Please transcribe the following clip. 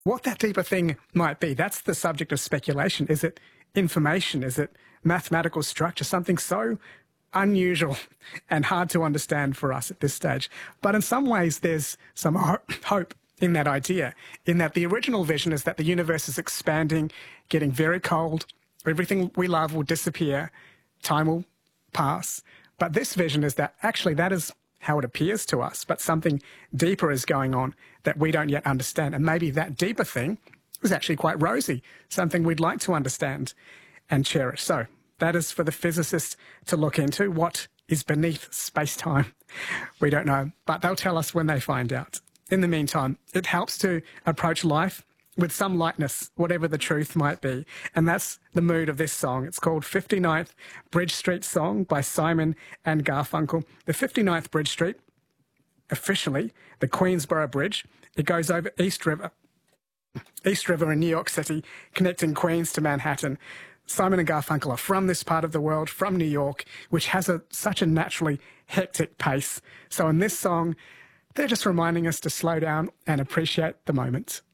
What that deeper thing might be, that's the subject of speculation. Is it information? Is it mathematical structure? Something so unusual and hard to understand for us at this stage. But in some ways, there's some hope in that idea, in that the original vision is that the universe is expanding, getting very cold, everything we love will disappear, time will pass. But this vision is that actually that is how it appears to us, but something deeper is going on that we don't yet understand. And maybe that deeper thing is actually quite rosy, something we'd like to understand and cherish. So that is for the physicists to look into. What is beneath space-time? We don't know, but they'll tell us when they find out. In the meantime, it helps to approach life with some lightness, whatever the truth might be. And that's the mood of this song. It's called 59th Bridge Street Song by Simon and Garfunkel. The 59th Bridge Street, officially the Queensboro Bridge, it goes over East River in New York City, connecting Queens to Manhattan. Simon and Garfunkel are from this part of the world, from New York, which has such a naturally hectic pace. So in this song, they're just reminding us to slow down and appreciate the moment.